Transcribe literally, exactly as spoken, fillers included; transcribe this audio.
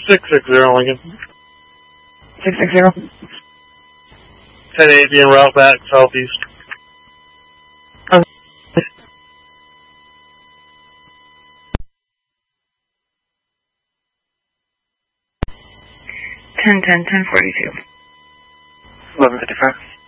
six six zero Lincoln. six six zero. ten eighty en route back southeast. ten ten ten forty two. eleven fifty five.